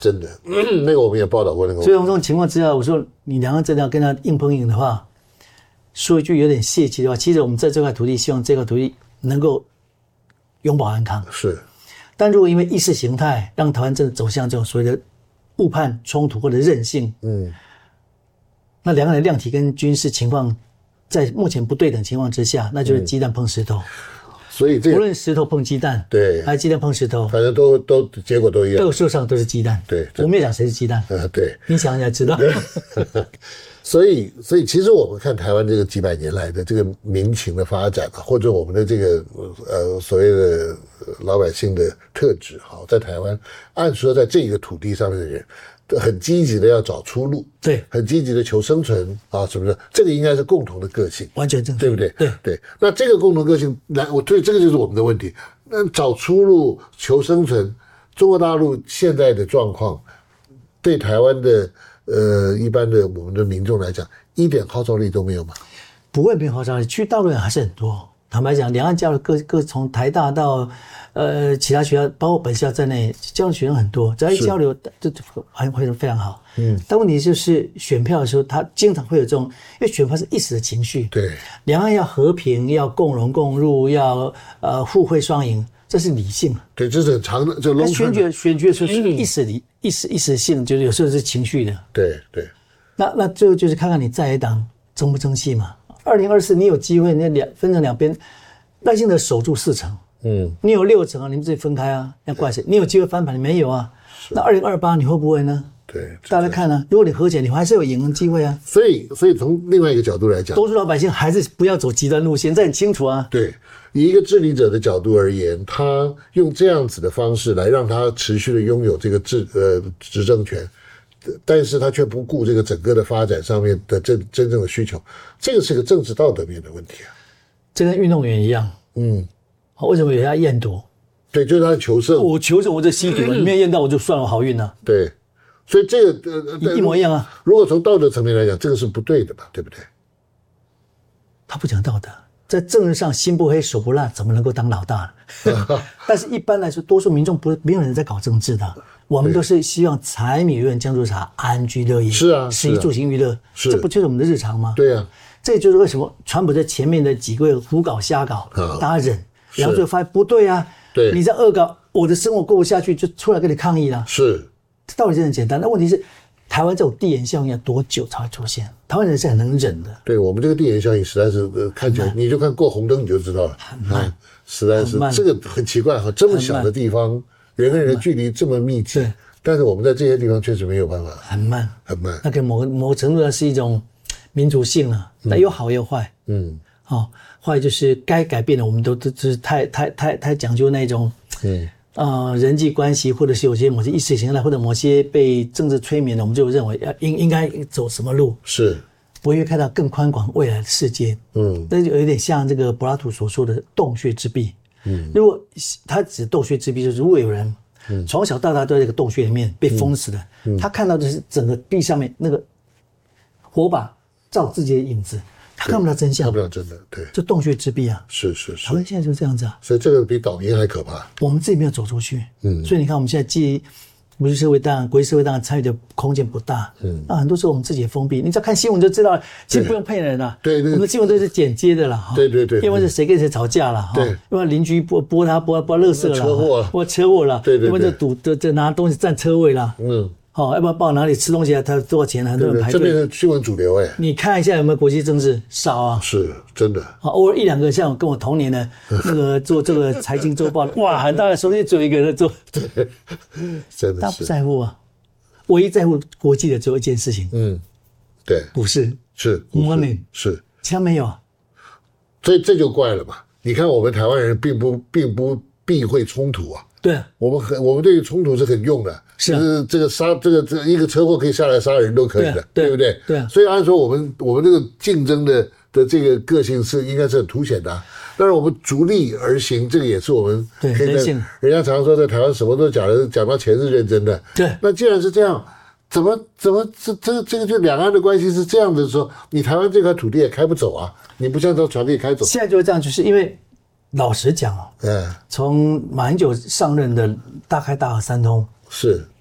真的，那个我们也报道过那个。 所以从这种情况之下，我说你两岸真的要跟他硬碰硬的话，说一句有点泄气的话，其实我们在这块土地希望这块土地能够永保安康。 是， 但如果因为意识形态让台湾真的走向这种所谓的误判冲突或者任性，那两岸的量体跟军事情况在目前不对等情况之下，那就是鸡蛋碰石头。 所以这无论石头碰鸡蛋， 对， 还是鸡蛋碰石头， 反正都结果都一样， 都受伤都是鸡蛋。 对， 我们也讲谁是鸡蛋。 对， 你想一下知道。 所以其实我们看台湾这个几百年来的这个民情的发展或者我们的这个所谓的老百姓的特质，好，在台湾按说在这一个土地上面的人很积极的要找出路， 对，很积极的求生存啊，是不是？这个应该是共同的个性， 完全正确， 对不对？ 对。 那这个共同个性，对，这个就是我们的问题。那找出路、求生存，中国大陆现在的状况，对台湾的一般的我们的民众来讲，一点号召力都没有吗？ 不会没有号召力，去大陆人还是很多。坦白讲，两岸交流各从台大到其他学校，包括本校在内，交流学生很多，只要一交流，就会非常好。但问题就是选票的时候，他经常会有这种，因为选票是一时的情绪。 对， 两岸要和平，要共荣共入，要互惠双赢，这是理性。 对，这是很长的，这选举的时候是一时性，就是有时候是情绪的。 对。 那最后就是看看你在野党争不争气嘛。2024你有机会，你分成两边，耐心的守住4成。你有6成啊，你们自己分开啊，要怪谁？你有机会翻盘，你没有啊。那2028你会不会呢？ 对， 大家看啊，如果你和解，你还是有赢的机会啊。 所以从另外一个角度来讲， 多数老百姓还是不要走极端路线，这很清楚啊。 对，以一个治理者的角度而言，他用这样子的方式来让他持续的拥有这个执政权，但是他却不顾这个整个的发展上面的真正的需求，这个是个政治道德面的问题啊。 这跟运动员一样，为什么有人要验赌？ 对，就是他求胜。 我求胜，我这吸毒了，你没有验到我就算了，我好运啊。 对，所以这个一模一样啊。 如果从道德层面来讲，这个是不对的嘛，对不对？ 他不讲道德，在政治上心不黑手不辣，怎么能够当老大呢？但是一般来说，多数民众没有人在搞政治的，我们都是希望柴米油盐酱醋茶安居乐业。 是啊， 食衣住行娱乐，这不就是我们的日常吗？ 对啊， 这就是为什么川普在前面的几个月胡搞瞎搞，大家忍，然后最后发现不对啊， 对， 你在恶搞，我的生活过不下去，就出来跟你抗议了。 是， 这道理真的很简单。那问题是，台湾这种递延效应要多久才会出现？台湾人是很能忍的。 对，我们这个递延效应实在是看起来，你就看过红灯你就知道了， 很慢， 实在是这个很奇怪哈，这么小的地方，人跟人的距离这么密集，但是我们在这些地方确实没有办法， 很慢。那个某个程度上是一种民族性了，但有好也有坏。坏就是该改变的，我们都是太讲究那种，人际关系，或者是有些某些意识形态，或者某些被政治催眠的，我们就认为应该走什么路， 是不会看到更宽广未来的世界。那就有点像这个柏拉图所说的洞穴之壁。如果他指洞穴之壁，就是如果有人从小到大都在这个洞穴里面被封死的，他看到的是整个壁上面那个火把照自己的影子。他看不到真相， 看不到真的，对， 就洞穴之壁啊！ 是， 台湾现在就这样子啊， 所以这个比导音还可怕。 我们自己没有走出去，所以你看我们现在既国际社会当然参与的空间不大，那很多时候我们自己也封闭。你只要看新闻就知道了，其实不用骗人了， 对， 我们的新闻都是剪接的啦， 对， 因为是谁跟谁吵架了， 对， 因为邻居拨垃圾了，拨车祸了， 对， 因为这拿东西占车位了，要不然报哪里吃东西啊？他多少钱？很多人排队。 这边是新闻主流你看一下有没有国际政治？少啊， 是真的。 偶尔1-2个，像跟我同年的那个做这个财经周报的，哇，很大的手机只有一个人做， 对，真的是。 他不在乎啊，唯一在乎国际的只有一件事情， 对， 股市是 money 是， 其他没有啊。 所以这就怪了嘛。你看我们台湾人并不避讳冲突啊。 对， 我们对于冲突是很用的， 是啊， 这个一个车祸可以下来杀人都可以的，对不对？ 对啊， 所以按说我们这个竞争的这个个性应该是很凸显的，当然我们逐利而行，这个也是我们对人性。 人家常说在台湾什么都讲到钱是认真的， 对。 那既然是这样，怎么这个就两岸的关系是这样的时候，你台湾这块土地也开不走啊，你不像这船可以开走。 现在就是这样，就是因为。老实讲从马英九上任的大开大合3通， 是